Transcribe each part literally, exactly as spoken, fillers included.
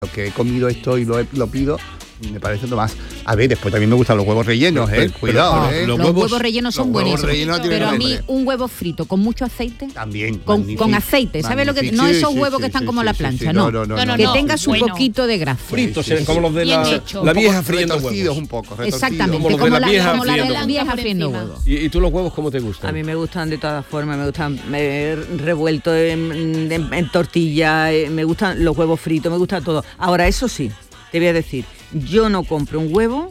Lo que he comido esto y lo, he, lo pido, me parece lo más. A ver, después también me gustan los huevos rellenos, ¿eh? Pero, Cuidado, pero, ¿eh? Los, los huevos, huevos rellenos son los huevos buenísimos. rellenos Pero a mí nombre. un huevo frito con mucho aceite. También. Con, con aceite, ¿sabes lo que? No sí, esos sí, huevos sí, que están sí, como sí, la sí, plancha, sí, no. no, no, no, no, que no, tenga su bueno. poquito de grasa. fritos, Sí, sí, como los de la, Bien hecho. la vieja Un poco friendo retorcidos huevos. un poco, retorcidos. Exactamente, Como los de como la la, vieja como la de friendo la huevos. vieja Por friendo encima. huevos. ¿Y, ¿Y tú los huevos cómo te gustan? A mí me gustan de todas formas, me gustan eh, revueltos en, en, en tortilla, eh, me gustan los huevos fritos, me gusta todo. Ahora, eso sí, te voy a decir, yo no compro un huevo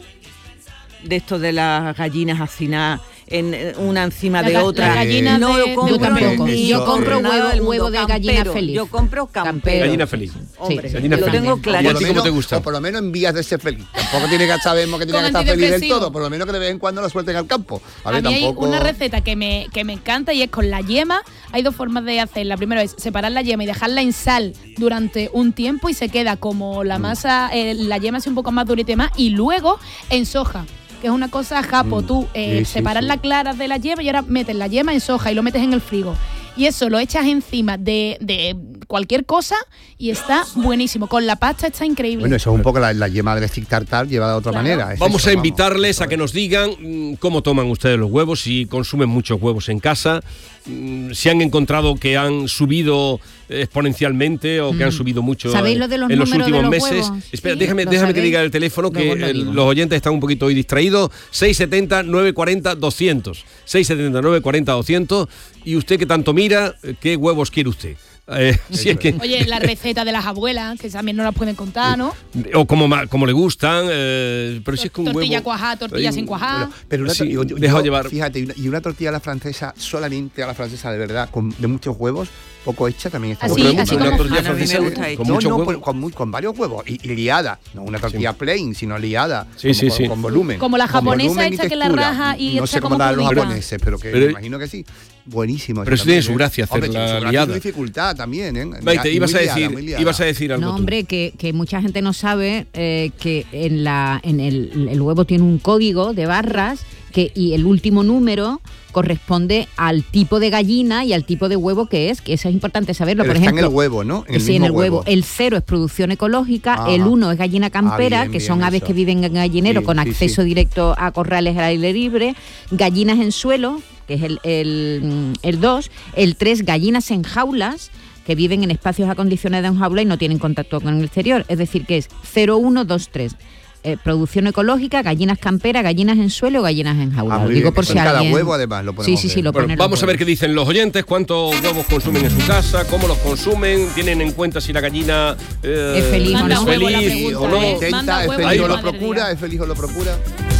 de estos de las gallinas hacinadas en una encima La de ga- otra. la gallina no de- lo de- compro Yo tampoco. ni Yo compro por nada huevo- del mundo. huevo de gallina Campero. feliz. Yo compro campero. Gallina feliz. Hombre, Sí, gallina lo feliz. tengo ¿Y a clarísimo. ti cómo te gusta? O por lo menos en vías de ser feliz. Tampoco tiene que sabemos que tiene Con que estar feliz del antidepresivo. todo. Por lo menos que de vez en cuando lo suelten al campo. A A ver, mí tampoco. hay una receta que me, que me encanta y es con la yema. Hay dos formas de hacerla. Primero es separar la yema y dejarla en sal durante un tiempo y se queda como la masa, eh, la yema es un poco más durita y demás. Y luego en soja, que es una cosa japo. Mm. Tú eh, Sí, sí, separas sí. la clara de la yema y ahora metes la yema en soja y lo metes en el frigo. Y eso lo echas encima de, de cualquier cosa y está buenísimo. Con la pasta está increíble. Bueno, eso es un poco la, la yema del stick tartar llevada de otra Claro. manera. Es Vamos eso, a invitarles a que Eso nos digan mm, cómo toman ustedes los huevos, si consumen muchos huevos en casa, mm, si han encontrado que han subido exponencialmente o que han subido mucho ¿Sabéis en, lo de los en los números de últimos los meses. huevos? Espera, Sí, déjame, ¿lo déjame que sabéis? diga el teléfono, que Luego lo el- digo. los oyentes están un poquito hoy distraídos. seis siete cero, nueve cuatro cero, doscientos. seis siete cero, nueve cuatro cero, doscientos. Y usted que tanto mira, ¿qué huevos quiere usted? Eh, si es que, Oye, la receta de las abuelas, que también no las pueden contar, ¿no? o como, ma- como le gustan, eh, pero si es que un Tortilla huevo... cuajada, tortilla Ay, sin cuajar. Bueno, pero una, Sí, yo- yo- dejado yo, llevar. Fíjate, y una, y una tortilla a la francesa, solamente a la francesa de verdad, con, de muchos huevos, poco hecha, también está Así- muy así buena. como- Una tortilla Ah, no, a mí me francesa gusta con hecha. No, mucho no, huevo. pero con, muy- con varios huevos y, y liada, no una tortilla plain, sino liada, Sí, como- sí, con, sí. con volumen. Como la con japonesa volumen y esta que la textura. raja y no está sé cómo como la harán los crudita. japoneses, pero que Pero- me imagino que sí. Buenísimo. Pero eso también, tiene su gracia, Hombre, hacer tiene la su gracia y liada. su dificultad también, ¿eh? Maite, Muy ibas a liada, decir, muy liada. ibas a decir algo No, tú. hombre, que, que mucha gente no sabe eh, que en la en el, el huevo tiene un código de barras que y el último número corresponde al tipo de gallina y al tipo de huevo que es, que eso es importante saberlo. Pero Por está ejemplo, en el huevo, ¿no? En el sí, en mismo el huevo. huevo. El cero es producción ecológica, Ajá. el uno es gallina campera, Ah, bien, que bien, son aves eso. que viven en gallinero Sí, con sí, acceso sí. directo a corrales al aire libre, gallinas en suelo, que es el, el, el dos, el tres, gallinas en jaulas, que viven en espacios acondicionados en jaula y no tienen contacto con el exterior, es decir, que es cero, uno, dos, tres. Eh, producción ecológica, gallinas camperas, gallinas en suelo o gallinas en jaula. Ah, Lo muy digo bien, por eso si en cada alguien... huevo, además, lo Sí, ponemos sí, sí, bien. lo Bueno, ponen vamos los a ver qué huevos. dicen los oyentes, cuántos huevos consumen en su casa, cómo los consumen, tienen en cuenta si la gallina eh, Es feliz o Manda no. huevo la feliz pregunta, o no. ¿eh? Intenta, Manda es huevo feliz y o lo madre procura, mía. es feliz o lo procura.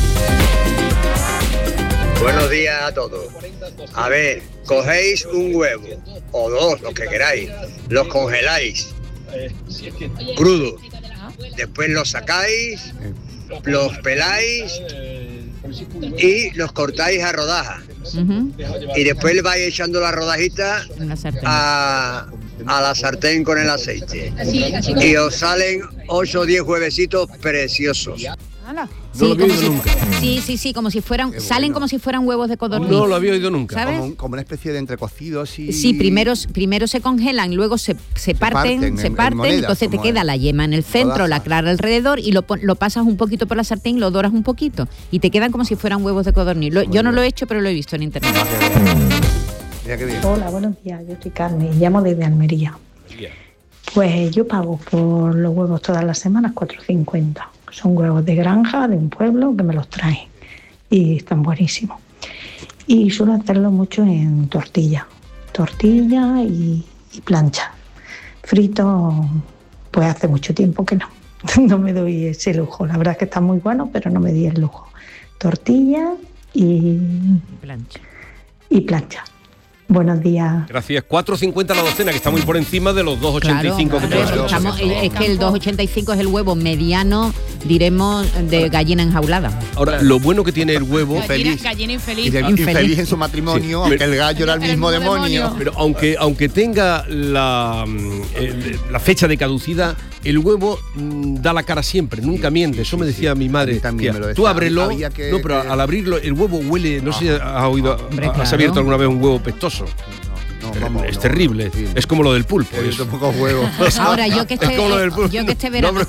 Buenos días a todos. A ver, cogéis un huevo o dos, lo que queráis, los congeláis crudo, después los sacáis, los peláis y los cortáis a rodajas Ujú, y después le vais echando la rodajita en la sartén. a, a la sartén con el aceite y os salen ocho o diez huevecitos preciosos. Ala. No lo había como oído si- nunca. Sí, sí, sí, como si fueran, Qué salen bueno. como si fueran huevos de codorniz. No lo había oído nunca. ¿Sabes? Como, un- como una especie de entrecocidos y... Sí, primero, primero se congelan, luego se, se parten, parten se en- en parten, monedas, entonces te como queda en la yema en el centro, la rodajas. clara alrededor y lo, pon- lo pasas un poquito por la sartén, lo doras un poquito y te quedan como si fueran huevos de codorniz. Lo- yo no lo he hecho, pero lo he visto en internet. Ah, qué bien. Mira qué bien. Hola, buenos días. Yo soy Carmen, llamo desde Almería. Pues yo pago por los huevos todas las semanas cuatro cincuenta. Son huevos de granja, de un pueblo, que me los traen. Y están buenísimos. Y suelo hacerlo mucho en tortilla. Tortilla y, y plancha. Frito, pues hace mucho tiempo que no. No me doy ese lujo. La verdad es que está muy bueno, pero no me di el lujo. Tortilla y, Plancha. y plancha. Buenos días. Gracias. cuatro cincuenta la docena, que está muy por encima de los dos ochenta y cinco Claro, que te claro, vas a- estamos- es es que el dos ochenta y cinco es el huevo mediano, diremos, de gallina enjaulada. Ahora, lo bueno que tiene el huevo, Gallina, feliz. gallina Y infeliz. de- Infeliz. infeliz en su matrimonio, Sí, aunque pero- el gallo era el El mismo mismo demonio. demonio. pero aunque, aunque tenga la, mm, el- la fecha de caducidad, el huevo mm, da la cara siempre, nunca miente. Eso me sí, decía sí. mi A madre. mí también Tía, me lo tú decía. ábrelo, Había que- no, pero que- al abrirlo el huevo huele, no sé si has oído, Hombre, has claro. abierto alguna vez un huevo pestoso. No, Eh, vamos, es no, terrible, sí. es como lo del pulpo. Yo es- tampoco huevo. Ahora, yo que Es este, como lo del pulpo. yo que este No, verano pero-